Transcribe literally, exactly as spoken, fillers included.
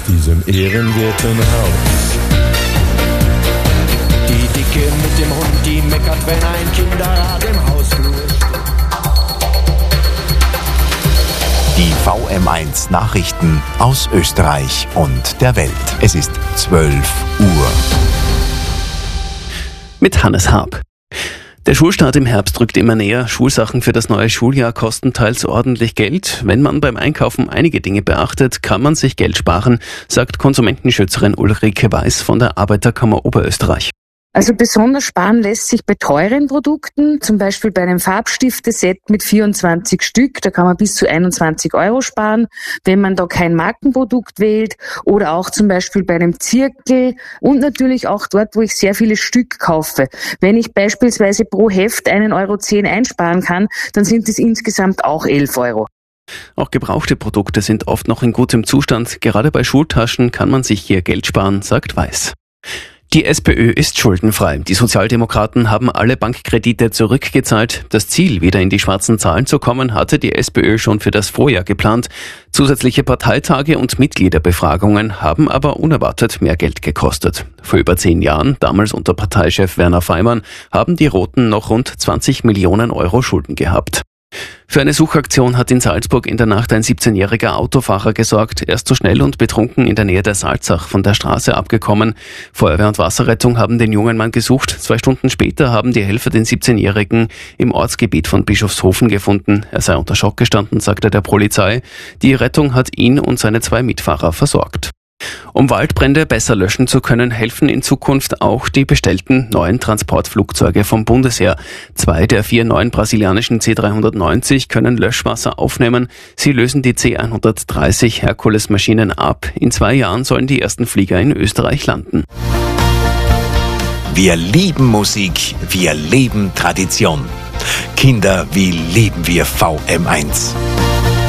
diesem ehrenwerten Haus. Die Dicke mit dem Hund, die meckert, wenn ein Kinderrad im Hausflur steht. Die V M eins Nachrichten aus Österreich und der Welt. Es ist zwölf Uhr. Mit Hannes Haab. Der Schulstart im Herbst rückt immer näher. Schulsachen für das neue Schuljahr kosten teils ordentlich Geld. Wenn man beim Einkaufen einige Dinge beachtet, kann man sich Geld sparen, sagt Konsumentenschützerin Ulrike Weiß von der Arbeiterkammer Oberösterreich. Also besonders sparen lässt sich bei teuren Produkten, zum Beispiel bei einem Farbstifteset mit vierundzwanzig Stück, da kann man bis zu einundzwanzig Euro sparen, wenn man da kein Markenprodukt wählt, oder auch zum Beispiel bei einem Zirkel und natürlich auch dort, wo ich sehr viele Stück kaufe. Wenn ich beispielsweise pro Heft einen Euro zehn einsparen kann, dann sind es insgesamt auch elf Euro. Auch gebrauchte Produkte sind oft noch in gutem Zustand. Gerade bei Schultaschen kann man sich hier Geld sparen, sagt Weiß. Die SPÖ ist schuldenfrei. Die Sozialdemokraten haben alle Bankkredite zurückgezahlt. Das Ziel, wieder in die schwarzen Zahlen zu kommen, hatte die SPÖ schon für das Vorjahr geplant. Zusätzliche Parteitage und Mitgliederbefragungen haben aber unerwartet mehr Geld gekostet. Vor über zehn Jahren, damals unter Parteichef Werner Faymann, haben die Roten noch rund zwanzig Millionen Euro Schulden gehabt. Für eine Suchaktion hat in Salzburg in der Nacht ein siebzehnjähriger Autofahrer gesorgt. Er ist zu schnell und betrunken in der Nähe der Salzach von der Straße abgekommen. Feuerwehr und Wasserrettung haben den jungen Mann gesucht. Zwei Stunden später haben die Helfer den siebzehnjährigen im Ortsgebiet von Bischofshofen gefunden. Er sei unter Schock gestanden, sagte der Polizei. Die Rettung hat ihn und seine zwei Mitfahrer versorgt. Um Waldbrände besser löschen zu können, helfen in Zukunft auch die bestellten neuen Transportflugzeuge vom Bundesheer. Zwei der vier neuen brasilianischen C dreihundertneunzig können Löschwasser aufnehmen. Sie lösen die C hundertdreißig Herkules-Maschinen ab. In zwei Jahren sollen die ersten Flieger in Österreich landen. Wir lieben Musik, wir leben Tradition. Kinder, wie lieben wir V M eins.